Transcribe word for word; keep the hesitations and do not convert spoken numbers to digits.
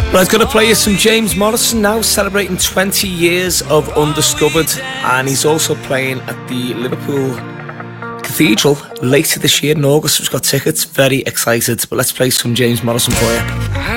Well, I've got to play you some James Morrison now, celebrating twenty years of Undiscovered, and he's also playing at the Liverpool Cathedral later this year in August. We've got tickets, very excited, but let's play some James Morrison for you.